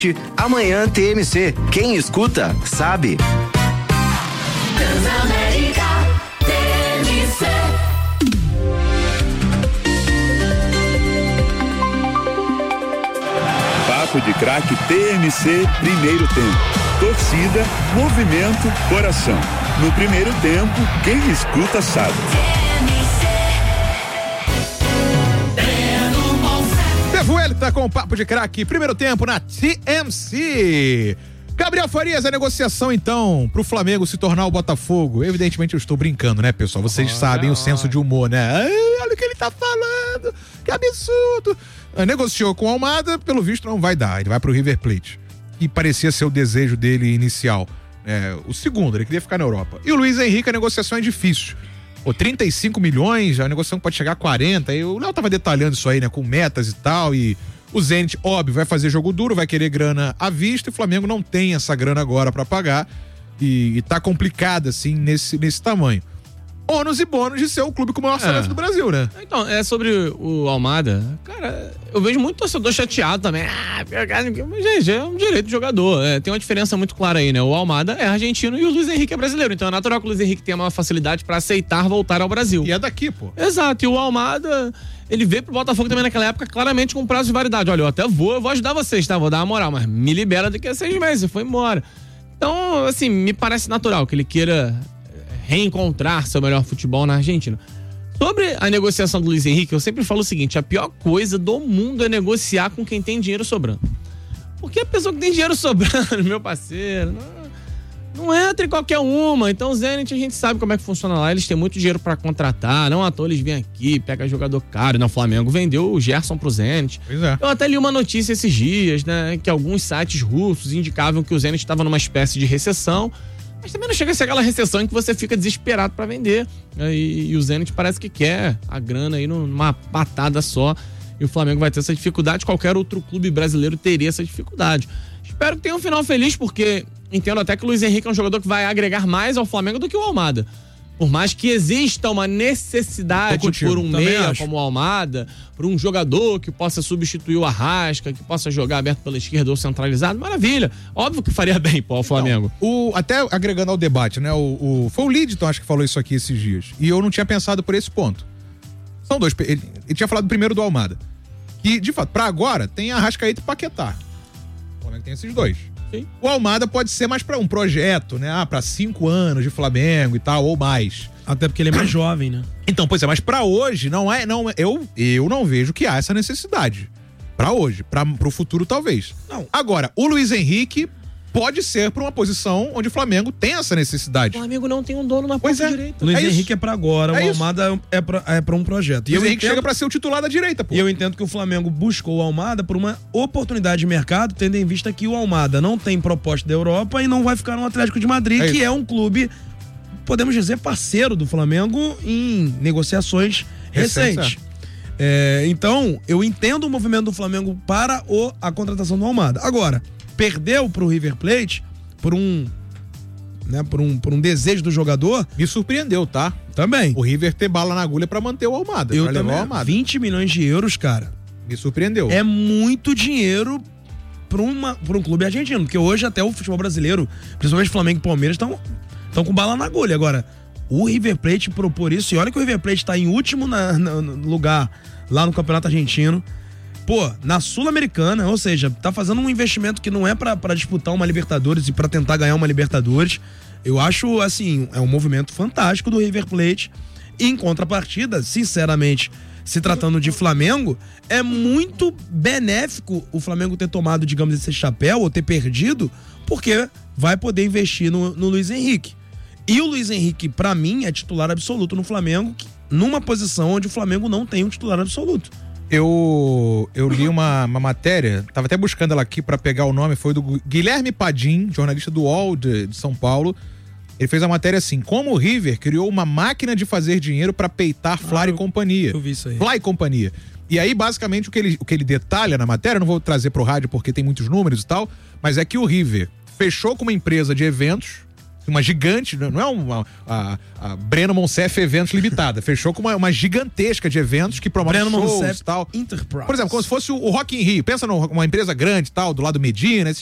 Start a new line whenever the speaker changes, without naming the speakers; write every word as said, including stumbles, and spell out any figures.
Amanhã T M C. Quem escuta, sabe.
Transamérica T M C.
Papo de Craque T M C, primeiro tempo. Torcida, movimento, coração. No primeiro tempo, quem escuta sabe.
Ele tá com o Papo de Craque, primeiro tempo na T M C. Gabriel Farias, a negociação então pro Flamengo se tornar o Botafogo. Evidentemente eu estou brincando, né, pessoal? Vocês ah, sabem não. o senso de humor, né? Ai, olha o que ele tá falando, que absurdo. Negociou com o Almada, pelo visto não vai dar, ele vai pro River Plate. E parecia ser o desejo dele inicial. É, o segundo, ele queria ficar na Europa. E o Luiz Henrique, a negociação é difícil. Pô, trinta e cinco milhões, a negociação pode chegar a quarenta, e o Léo tava detalhando isso aí, né, com metas e tal, e o Zenit, óbvio, vai fazer jogo duro, vai querer grana à vista, e o Flamengo não tem essa grana agora pra pagar, e, e tá complicado, assim, nesse, nesse tamanho. Ônus e bônus de ser o clube com o maior orçamento é. do Brasil, né?
Então, é sobre o Almada, cara, eu vejo muito torcedor chateado também. Ah, gente, é um direito de jogador. É, tem uma diferença muito clara aí, né? O Almada é argentino e o Luiz Henrique é brasileiro. Então é natural que o Luiz Henrique tenha uma facilidade pra aceitar voltar ao Brasil.
E é daqui, pô.
Exato. E o Almada, ele veio pro Botafogo também naquela época, claramente com prazo de validade. Olha, eu até vou, eu vou ajudar vocês, tá? Vou dar uma moral, mas me libera daqui a seis meses. Foi embora. Então, assim, me parece natural que ele queira reencontrar seu melhor futebol na Argentina. Sobre a negociação do Luiz Henrique, eu sempre falo o seguinte: a pior coisa do mundo é negociar com quem tem dinheiro sobrando. Porque a pessoa que tem dinheiro sobrando, meu parceiro, não, não entra em qualquer uma. Então o Zenit, a gente sabe como é que funciona lá, eles têm muito dinheiro pra contratar, não à toa eles vêm aqui, pega jogador caro. No Flamengo vendeu o Gerson pro Zenit.
Pois é.
Eu até li uma notícia esses dias, né, que alguns sites russos indicavam que o Zenit estava numa espécie de recessão. Mas também não chega a ser aquela recessão em que você fica desesperado pra vender. E, e o Zenit parece que quer a grana aí numa patada só. E o Flamengo vai ter essa dificuldade. Qualquer outro clube brasileiro teria essa dificuldade. Espero que tenha um final feliz, porque entendo até que o Luiz Henrique é um jogador que vai agregar mais ao Flamengo do que o Almada. Por mais que exista uma necessidade por um meia acho. como o Almada, por um jogador que possa substituir o Arrasca, que possa jogar aberto pela esquerda ou centralizado, maravilha. Óbvio que faria bem para o Flamengo.
Então, o, até agregando ao debate, né? O, o, foi o Lidton, acho que falou isso aqui esses dias. E eu não tinha pensado por esse ponto. São dois. Ele, ele tinha falado primeiro do Almada. E, de fato, para agora, tem Arrascaeta e Paquetá. O Flamengo tem esses dois. Sim. O Almada pode ser mais para um projeto, né? Ah, para cinco anos de Flamengo e tal, ou mais.
Até porque ele é mais jovem, né?
Então, pois é, mas para hoje não é, não eu, eu não vejo que há essa necessidade. Para hoje, para pro futuro talvez. Não. Agora, o Luiz Henrique pode ser para uma posição onde o Flamengo tem essa necessidade.
O Flamengo não tem um dono na ponta
é.
direita.
O Luiz
é
Henrique é para agora,
é
o Almada é para é pra um projeto.
E o Luiz Henrique chega para ser o titular da direita, pô.
E eu entendo que o Flamengo buscou o Almada por uma oportunidade de mercado, tendo em vista que o Almada não tem proposta da Europa e não vai ficar no Atlético de Madrid, é que é um clube, podemos dizer, parceiro do Flamengo em negociações recentes. É, então, eu entendo o movimento do Flamengo para o, a contratação do Almada. Agora, perdeu pro River Plate por um, né, por um, por um desejo do jogador.
Me surpreendeu, tá?
Também.
O River ter bala na agulha pra manter o Almada.
Eu
pra
também.
levar o Almada.
vinte milhões de euros, cara.
Me surpreendeu.
É muito dinheiro pra, uma, pra um clube argentino, porque hoje até o futebol brasileiro, principalmente Flamengo e Palmeiras, estão com bala na agulha. Agora, o River Plate propor isso, e olha que o River Plate tá em último na, na, no lugar lá no Campeonato Argentino. Pô, na Sul-Americana, ou seja, tá fazendo um investimento que não é pra, pra disputar uma Libertadores e pra tentar ganhar uma Libertadores. Eu acho, assim, é um movimento fantástico do River Plate. E em contrapartida, sinceramente, se tratando de Flamengo, é muito benéfico o Flamengo ter tomado, digamos, esse chapéu ou ter perdido, porque vai poder investir no, no Luiz Henrique. E o Luiz Henrique, pra mim, é titular absoluto no Flamengo, numa posição onde o Flamengo não tem um titular absoluto.
Eu, eu li uma, uma matéria, tava até buscando ela aqui pra pegar o nome, foi do Guilherme Padim, jornalista do U O L de, de São Paulo. Ele fez a matéria assim: como o River criou uma máquina de fazer dinheiro pra peitar Fly ah, e companhia.
Eu vi isso aí.
Fly e companhia. E aí, basicamente, o que ele, o que ele detalha na matéria, eu não vou trazer pro rádio porque tem muitos números e tal, mas é que o River fechou com uma empresa de eventos, uma gigante, não é uma a, a Breno Monsef Eventos Limitada, fechou com uma, uma gigantesca de eventos que promove
Breno
shows
Monsef
e tal.
Enterprise.
Por exemplo, como se fosse o, o Rock in Rio, pensa numa empresa grande e tal, do lado Medina,